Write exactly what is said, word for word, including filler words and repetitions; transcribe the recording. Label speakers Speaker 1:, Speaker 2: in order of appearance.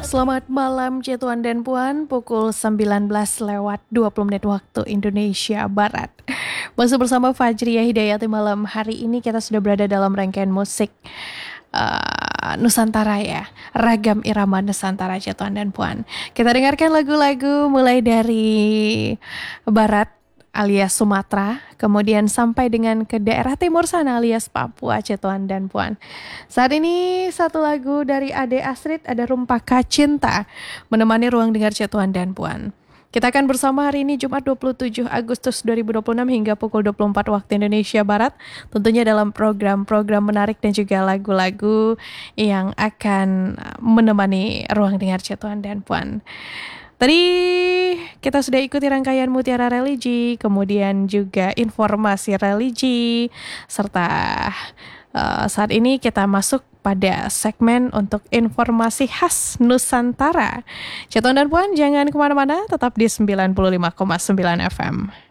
Speaker 1: Selamat malam Tuan dan Puan, pukul sembilan belas lewat dua puluh menit waktu Indonesia Barat. Masih bersama Fajriya Hidayati malam hari ini kita sudah berada dalam rangkaian musik uh, Nusantara ya, ragam irama Nusantara Tuan dan Puan. Kita dengarkan lagu-lagu mulai dari Barat alias Sumatera, kemudian sampai dengan ke daerah timur sana alias Papua, Tuan dan Puan. Saat ini satu lagu dari Ade Astrid, ada Rumpaka Cinta, menemani ruang dengar Tuan dan Puan. Kita akan bersama hari ini Jumat dua puluh tujuh Agustus dua ribu dua puluh enam hingga pukul dua puluh empat waktu Indonesia Barat, tentunya dalam program-program menarik dan juga lagu-lagu yang akan menemani ruang dengar Tuan dan Puan. Tadi kita sudah ikuti rangkaian Mutiara Religi, kemudian juga informasi religi, serta uh, saat ini kita masuk pada segmen untuk informasi khas Nusantara. Tuan dan Puan, jangan kemana-mana, tetap di sembilan puluh lima koma sembilan F M.